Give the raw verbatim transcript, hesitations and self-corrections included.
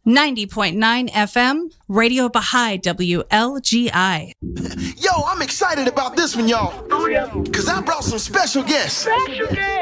ninety point nine F M, Radio Baha'i W L G I. Yo, I'm excited about this one, y'all. Because I brought some special guests. Special guests.